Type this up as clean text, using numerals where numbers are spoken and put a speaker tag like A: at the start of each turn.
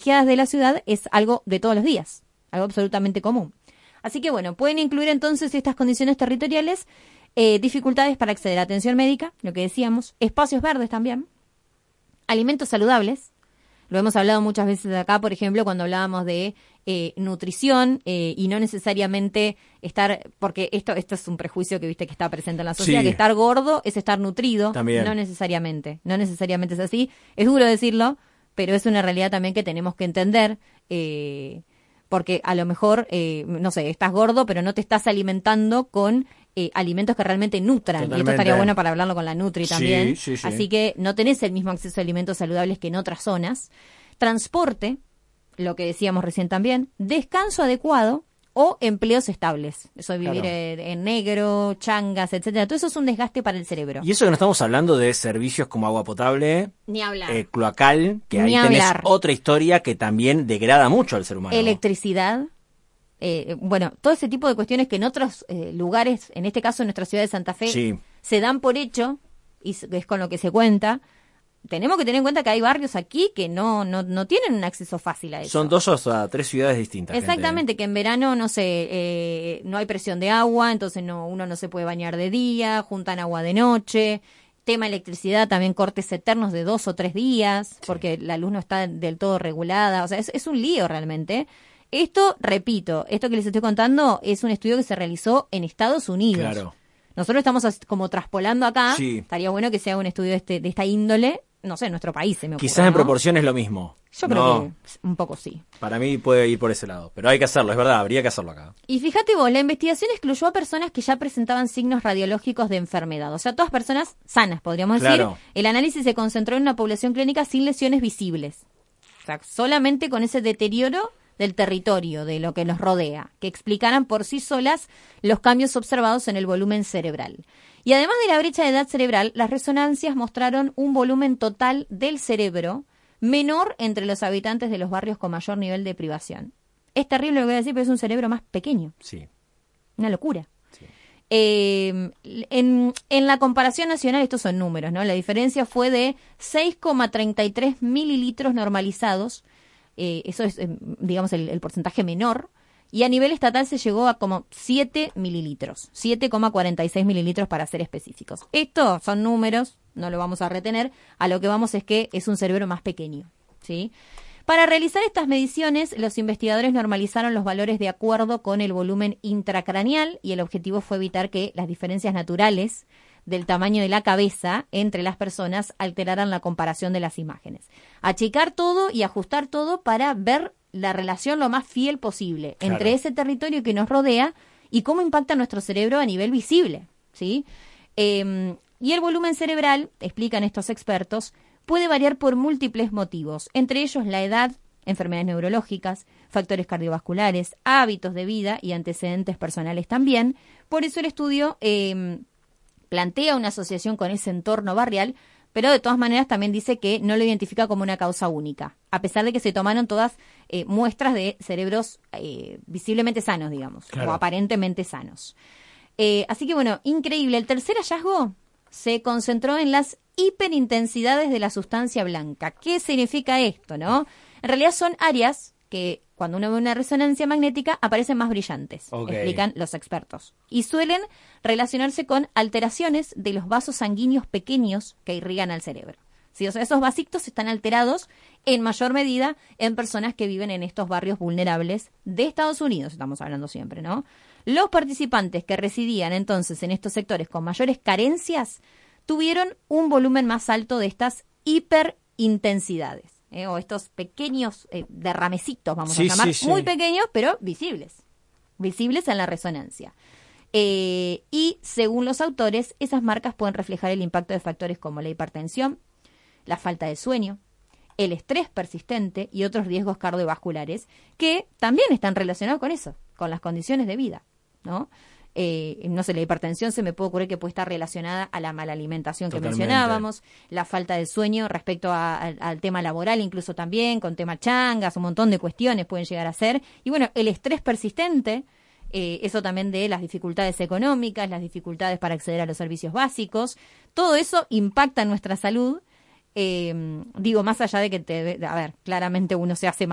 A: privilegiadas de la ciudad es algo de todos los días, algo absolutamente común. Así que bueno, pueden incluir entonces estas condiciones territoriales, dificultades para acceder a atención médica, lo que decíamos, espacios verdes también, alimentos saludables. Lo hemos hablado muchas veces acá, por ejemplo, cuando hablábamos de nutrición y no necesariamente estar, porque esto es un prejuicio que viste que está presente en la sociedad, que estar gordo es estar nutrido.
B: También.
A: No necesariamente es así. Es duro decirlo, pero es una realidad también que tenemos que entender, porque a lo mejor, no sé, estás gordo, pero no te estás alimentando con alimentos que realmente nutran.
B: Totalmente.
A: Y esto estaría bueno para hablarlo con la Nutri también.
B: Sí.
A: Así que no tenés el mismo acceso a alimentos saludables que en otras zonas. Transporte, lo que decíamos recién también. Descanso adecuado o empleos estables. Eso de vivir en negro, changas, etcétera. Todo eso es un desgaste para el cerebro.
B: Y eso que no estamos hablando de servicios como agua potable,
A: Ni hablar.
B: cloacal, que ahí
A: Ni
B: tenés
A: hablar.
B: otra historia que también degrada mucho al ser humano.
A: Electricidad. Bueno, todo ese tipo de cuestiones que en otros lugares, en este caso en nuestra ciudad de Santa Fe, se dan por hecho, y es con lo que se cuenta. Tenemos que tener en cuenta que hay barrios aquí que no tienen un acceso fácil a eso.
B: Son 2 o 3 ciudades distintas.
A: Exactamente, que en verano, no sé, no hay presión de agua, entonces uno no se puede bañar de día, juntan agua de noche. Tema electricidad, también cortes eternos de 2 o 3 días, porque la luz no está del todo regulada. O sea, es un lío realmente. Esto, repito, esto que les estoy contando es un estudio que se realizó en Estados Unidos.
B: Claro.
A: Nosotros estamos como traspolando acá.
B: Sí.
A: Estaría bueno que se haga un estudio de esta índole, no sé, en nuestro país se me ocurre,
B: Quizás en
A: ¿no?
B: proporción es lo mismo.
A: Yo creo que un poco sí.
B: Para mí puede ir por ese lado, pero hay que hacerlo, es verdad, habría que hacerlo acá.
A: Y fíjate vos, la investigación excluyó a personas que ya presentaban signos radiológicos de enfermedad, o sea, todas personas sanas, podríamos decir. El análisis se concentró en una población clínica sin lesiones visibles. O sea, solamente con ese deterioro del territorio, de lo que nos rodea, que explicaran por sí solas los cambios observados en el volumen cerebral. Y además de la brecha de edad cerebral, las resonancias mostraron un volumen total del cerebro menor entre los habitantes de los barrios con mayor nivel de privación. Es terrible lo que voy a decir, pero es un cerebro más pequeño.
B: Sí.
A: Una locura.
B: Sí.
A: En la comparación nacional, estos son números, ¿no? La diferencia fue de 6,33 mililitros normalizados. Eso es, digamos, el porcentaje menor. Y a nivel estatal se llegó a como 7 mililitros. 7,46 mililitros para ser específicos. Estos son números, no lo vamos a retener. A lo que vamos es que es un cerebro más pequeño, ¿sí? Para realizar estas mediciones, los investigadores normalizaron los valores de acuerdo con el volumen intracraneal y el objetivo fue evitar que las diferencias naturales del tamaño de la cabeza entre las personas alteraran la comparación de las imágenes. Achicar todo y ajustar todo para ver la relación lo más fiel posible entre ese territorio que nos rodea y cómo impacta nuestro cerebro a nivel visible, ¿sí? Y el volumen cerebral, explican estos expertos, puede variar por múltiples motivos, entre ellos la edad, enfermedades neurológicas, factores cardiovasculares, hábitos de vida y antecedentes personales también. Por eso el estudio plantea una asociación con ese entorno barrial, pero de todas maneras también dice que no lo identifica como una causa única, a pesar de que se tomaron todas muestras de cerebros visiblemente sanos, digamos, o aparentemente sanos. Así que bueno, increíble. El tercer hallazgo se concentró en las hiperintensidades de la sustancia blanca. ¿Qué significa esto, no? En realidad son áreas que cuando uno ve una resonancia magnética aparecen más brillantes, explican los expertos. Y suelen relacionarse con alteraciones de los vasos sanguíneos pequeños que irrigan al cerebro. ¿Sí? O sea, esos vasitos están alterados en mayor medida en personas que viven en estos barrios vulnerables de Estados Unidos, estamos hablando siempre, ¿no? Los participantes que residían entonces en estos sectores con mayores carencias tuvieron un volumen más alto de estas hiperintensidades. O estos pequeños derramecitos, vamos a llamar, muy pequeños, pero visibles en la resonancia. Y según los autores, esas marcas pueden reflejar el impacto de factores como la hipertensión, la falta de sueño, el estrés persistente y otros riesgos cardiovasculares que también están relacionados con eso, con las condiciones de vida, ¿no? No sé, la hipertensión se me puede ocurrir que puede estar relacionada a la mala alimentación que mencionábamos, la falta de sueño respecto al tema laboral incluso también, con tema changas, un montón de cuestiones pueden llegar a ser. Y bueno, el estrés persistente, eso también de las dificultades económicas, las dificultades para acceder a los servicios básicos, todo eso impacta en nuestra salud. Digo, más allá de que claramente uno se hace